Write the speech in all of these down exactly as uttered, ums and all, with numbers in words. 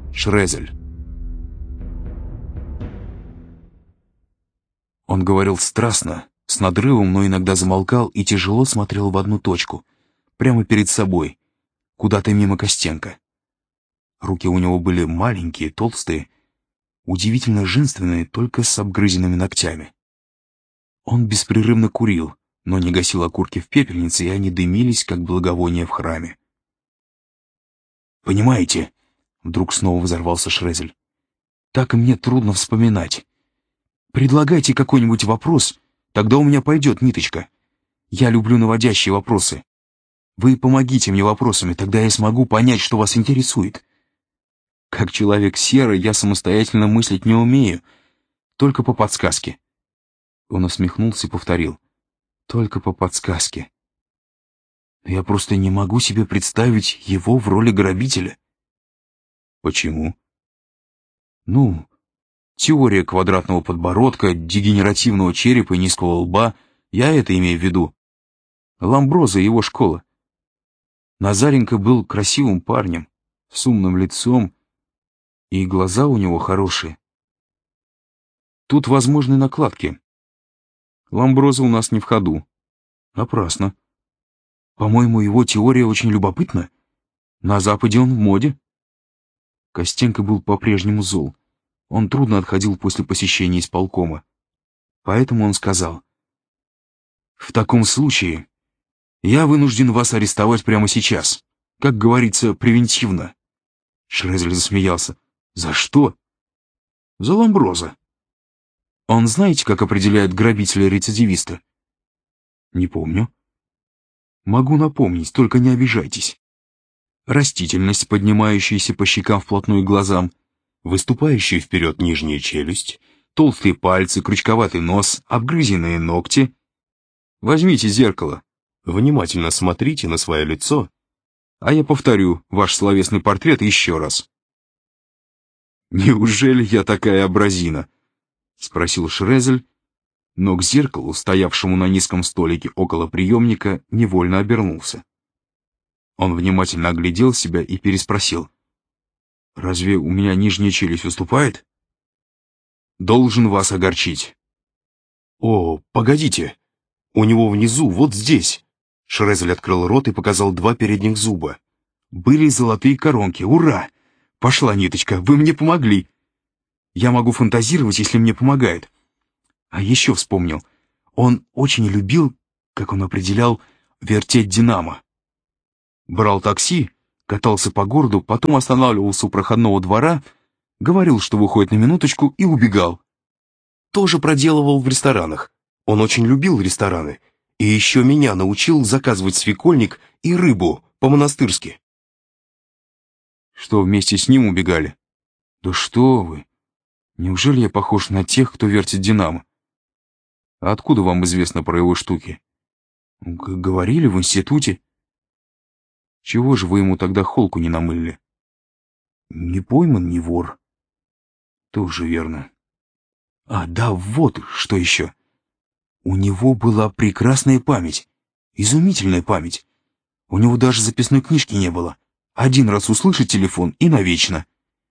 Шрезель. Он говорил страстно, с надрывом, но иногда замолкал и тяжело смотрел в одну точку, прямо перед собой, куда-то мимо Костенко. Руки у него были маленькие, толстые, удивительно женственные, только с обгрызенными ногтями. Он беспрерывно курил, но не гасил окурки в пепельнице, и они дымились, как благовония в храме. «Понимаете?» — вдруг снова взорвался Шрезель. «Так и мне трудно вспоминать. Предлагайте какой-нибудь вопрос, тогда у меня пойдет ниточка. Я люблю наводящие вопросы. Вы помогите мне вопросами, тогда я смогу понять, что вас интересует. Как человек серый, я самостоятельно мыслить не умею, только по подсказке». Он усмехнулся и повторил. «Только по подсказке. Я просто не могу себе представить его в роли грабителя». «Почему?» «Ну, теория квадратного подбородка, дегенеративного черепа и низкого лба, я это имею в виду. Ламброза и его школа. Назаренко был красивым парнем, с умным лицом, и глаза у него хорошие. Тут возможны накладки. Ламброза у нас не в ходу. Напрасно. По-моему, его теория очень любопытна. На Западе он в моде». Костенко был по-прежнему зол. Он трудно отходил после посещения исполкома. Поэтому он сказал: «В таком случае я вынужден вас арестовать прямо сейчас. Как говорится, превентивно». Шрезель засмеялся. «За что?» «За Ламброза. Он знаете, как определяют грабителя-рецидивиста?» «Не помню». «Могу напомнить, только не обижайтесь. Растительность, поднимающаяся по щекам вплотную к глазам, выступающая вперед нижняя челюсть, толстые пальцы, крючковатый нос, обгрызенные ногти. Возьмите зеркало, внимательно смотрите на свое лицо, а я повторю ваш словесный портрет еще раз». «Неужели я такая образина?» — спросил Шрезель, но к зеркалу, стоявшему на низком столике около приемника, невольно обернулся. Он внимательно оглядел себя и переспросил: «Разве у меня нижняя челюсть выступает?» «Должен вас огорчить». «О, погодите, у него внизу, вот здесь». Шрезель открыл рот и показал два передних зуба. «Были золотые коронки, ура! Пошла ниточка, вы мне помогли. Я могу фантазировать, если мне помогают. А еще вспомнил, он очень любил, как он определял, вертеть динамо. Брал такси, катался по городу, потом останавливался у проходного двора, говорил, что выходит на минуточку, и убегал. Тоже проделывал в ресторанах. Он очень любил рестораны. И еще меня научил заказывать свекольник и рыбу по-монастырски». «Что, вместе с ним убегали?» «Да что вы! Неужели я похож на тех, кто вертит динамо? А откуда вам известно про его штуки?» Г «Говорили в институте». «Чего же вы ему тогда холку не намылили?» «Не пойман, не вор». «Тоже верно». «А, да, вот что еще. У него была прекрасная память, изумительная память. У него даже записной книжки не было. Один раз услышит телефон и навечно».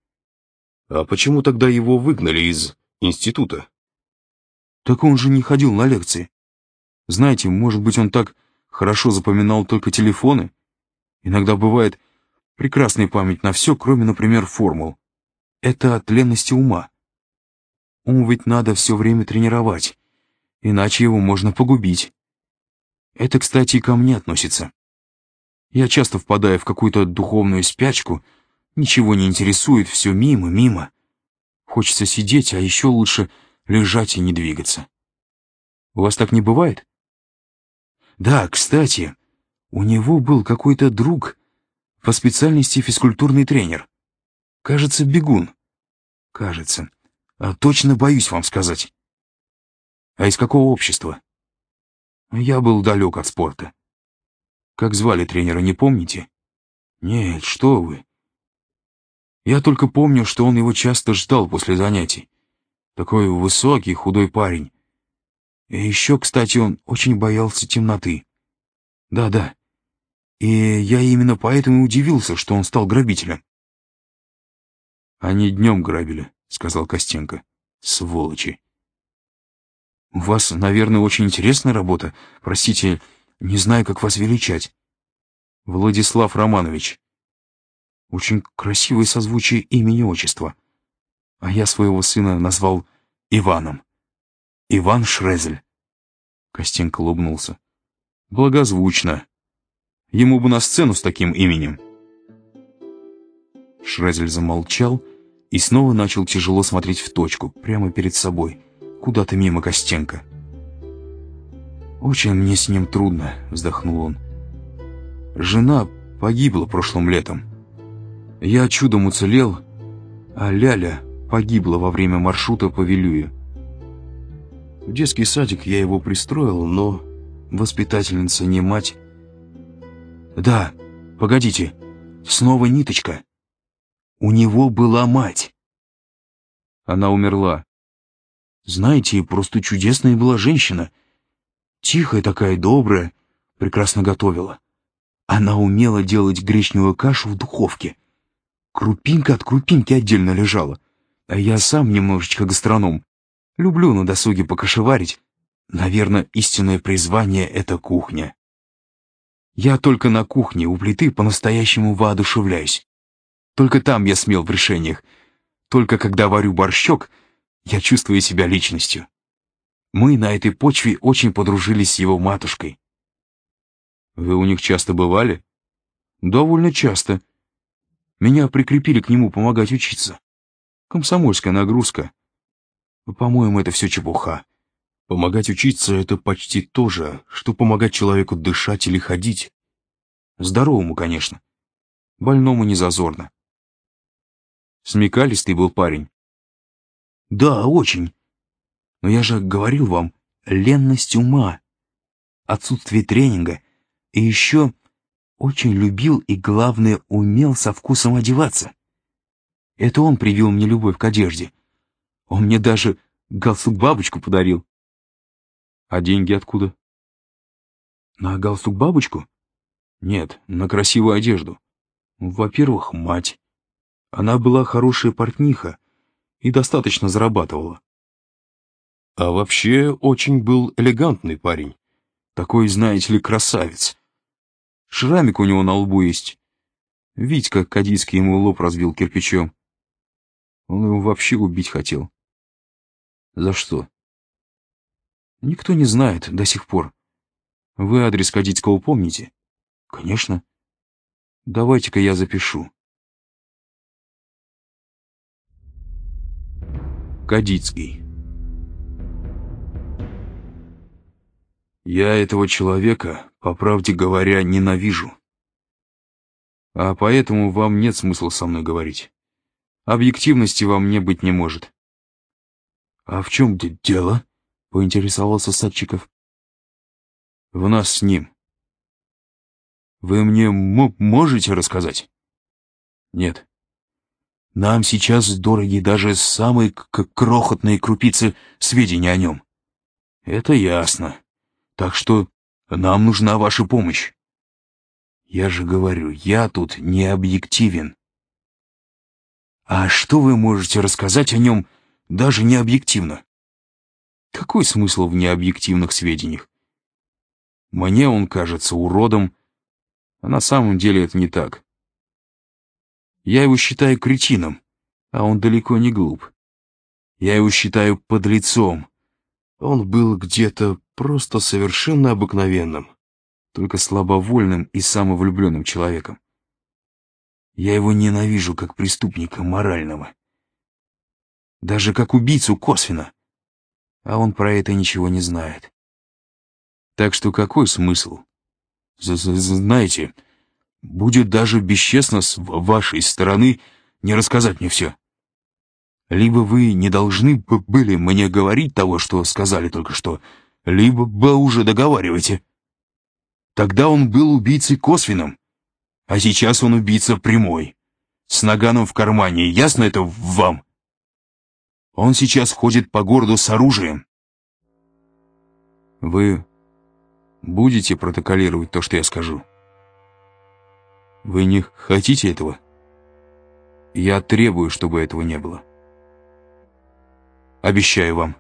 «А почему тогда его выгнали из института?» «Так он же не ходил на лекции. Знаете, может быть, он так хорошо запоминал только телефоны? Иногда бывает прекрасная память на все, кроме, например, формул. Это от ленности ума. Ум ведь надо все время тренировать, иначе его можно погубить. Это, кстати, и ко мне относится. Я часто впадаю в какую-то духовную спячку, ничего не интересует, все мимо, мимо. Хочется сидеть, а еще лучше лежать и не двигаться. У вас так не бывает?» «Да, кстати, у него был какой-то друг по специальности физкультурный тренер. Кажется, бегун. Кажется. А точно боюсь вам сказать». «А из какого общества?» «Я был далек от спорта». «Как звали тренера, не помните?» «Нет, что вы. Я только помню, что он его часто ждал после занятий. Такой высокий, худой парень. И еще, кстати, он очень боялся темноты. Да-да. И я именно поэтому и удивился, что он стал грабителем». «Они днем грабили», — сказал Костенко. «Сволочи». «У вас, наверное, очень интересная работа. Простите, не знаю, как вас величать». «Владислав Романович». Очень красивое созвучие имени и отчества. А я своего сына назвал Иваном. Иван Шрезель. Костенко улыбнулся. Благозвучно. Ему бы на сцену с таким именем. Шрезель замолчал и снова начал тяжело смотреть в точку, прямо перед собой, куда-то мимо Костенко. «Очень мне с ним трудно», — вздохнул он. «Жена погибла прошлым летом. Я чудом уцелел, а Ляля погибла во время маршрута по Вилюю. В детский садик я его пристроил, но воспитательница не мать. Да, погодите, снова ниточка. У него была мать. Она умерла. Знаете, просто чудесная была женщина. Тихая такая, добрая, прекрасно готовила. Она умела делать гречневую кашу в духовке. Крупинка от крупинки отдельно лежала. А я сам немножечко гастроном. Люблю на досуге покашеварить. Наверное, истинное призвание — это кухня. Я только на кухне у плиты по-настоящему воодушевляюсь. Только там я смел в решениях. Только когда варю борщок, я чувствую себя личностью. Мы на этой почве очень подружились с его матушкой. Вы у них часто бывали? Довольно часто. Меня прикрепили к нему помогать учиться. Комсомольская нагрузка. По-моему, это все чепуха. Помогать учиться — это почти то же, что помогать человеку дышать или ходить. Здоровому, конечно. Больному не зазорно. Смекалистый был парень. Да, очень. Но я же говорил вам, ленность ума, отсутствие тренинга, и еще очень любил и, главное, умел со вкусом одеваться. Это он привил мне любовь к одежде. Он мне даже галстук-бабочку подарил. А деньги откуда? На галстук-бабочку? Нет, на красивую одежду. Во-первых, мать. Она была хорошая портниха и достаточно зарабатывала. А вообще очень был элегантный парень. Такой, знаете ли, красавец. Шрамик у него на лбу есть. Витька Кадицкий ему лоб разбил кирпичом. Он его вообще убить хотел. За что? Никто не знает до сих пор. Вы адрес Кадицкого помните? Конечно. Давайте-ка я запишу. Кадицкий. Я этого человека, по правде говоря, ненавижу. А поэтому вам нет смысла со мной говорить. Объективности во мне быть не может. А в чем дело? Поинтересовался Садчиков. В нас с ним. Вы мне м- можете рассказать? Нет. Нам сейчас дороги даже самые к- крохотные крупицы сведений о нем. Это ясно. Так что нам нужна ваша помощь. Я же говорю, я тут не объективен. А что вы можете рассказать о нем даже не объективно? Какой смысл в необъективных сведениях? Мне он кажется уродом, а на самом деле это не так. Я его считаю кретином, а он далеко не глуп. Я его считаю подлецом. Он был где-то просто совершенно обыкновенным, только слабовольным и самовлюбленным человеком. Я его ненавижу как преступника морального. Даже как убийцу косвенно. А он про это ничего не знает. Так что какой смысл? Знаете, будет даже бесчестно с вашей стороны не рассказать мне все. Либо вы не должны были мне говорить того, что сказали только что, либо вы уже договариваете. Тогда он был убийцей косвенным, а сейчас он убийца прямой, с наганом в кармане, ясно это вам? Он сейчас ходит по городу с оружием. Вы будете протоколировать то, что я скажу? Вы не хотите этого? Я требую, чтобы этого не было. Обещаю вам.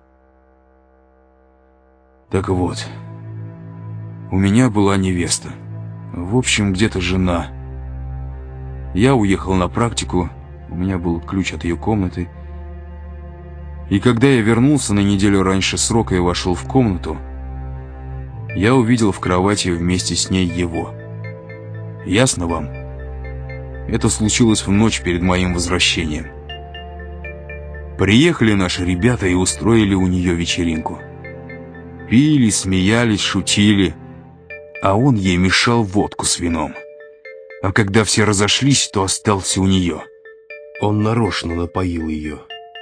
Так вот, у меня была невеста. В общем, где-то жена. Я уехал на практику, у меня был ключ от ее комнаты. И когда я вернулся на неделю раньше срока и вошел в комнату, я увидел в кровати вместе с ней его. Ясно вам? Это случилось в ночь перед моим возвращением. Приехали наши ребята и устроили у нее вечеринку. Пили, смеялись, шутили, а он ей мешал водку с вином. А когда все разошлись, то остался у нее. Он нарочно напоил ее.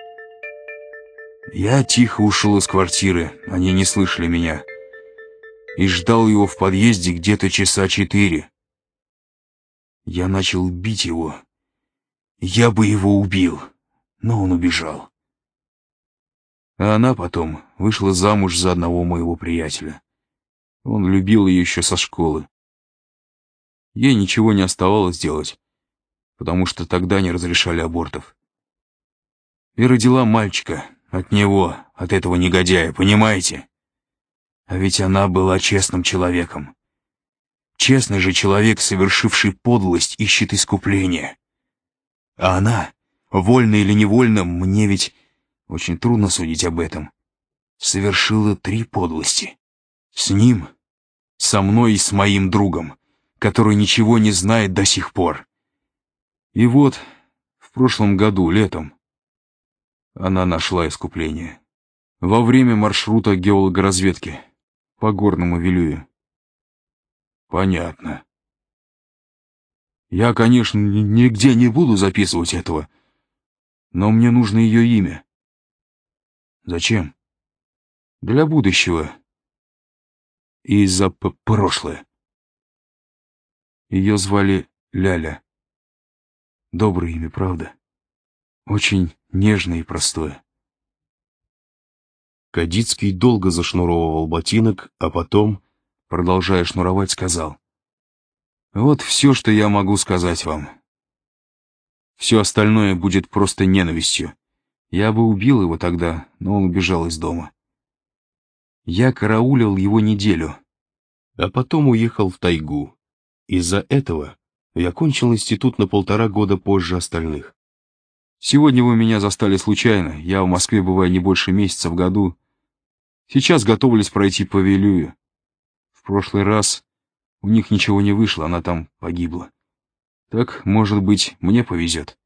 Я тихо ушел из квартиры, они не слышали меня, и ждал его в подъезде где-то часа четыре. Я начал бить его. Я бы его убил, но он убежал. А она потом вышла замуж за одного моего приятеля. Он любил ее еще со школы. Ей ничего не оставалось делать, потому что тогда не разрешали абортов. И родила мальчика от него, от этого негодяя, понимаете? А ведь она была честным человеком. Честный же человек, совершивший подлость, ищет искупления. А она, вольно или невольно, мне ведь очень трудно судить об этом, совершила три подлости. С ним, со мной и с моим другом, который ничего не знает до сих пор. И вот, в прошлом году, летом, она нашла искупление. Во время маршрута геологоразведки по горному Вилюю. Понятно. Я, конечно, нигде не буду записывать этого, но мне нужно ее имя. Зачем? Для будущего. И за прошлое. Ее звали Ляля. Доброе имя, правда? Очень нежное и простое. Кадицкий долго зашнуровывал ботинок, а потом, продолжая шнуровать, сказал: «Вот все, что я могу сказать вам. Все остальное будет просто ненавистью. Я бы убил его тогда, но он убежал из дома. Я караулил его неделю. А потом уехал в тайгу. Из-за этого я кончил институт на полтора года позже остальных. Сегодня вы меня застали случайно. Я в Москве бываю не больше месяца в году. Сейчас готовлюсь пройти по Вилюю. В прошлый раз у них ничего не вышло, она там погибла. Так, может быть, мне повезет».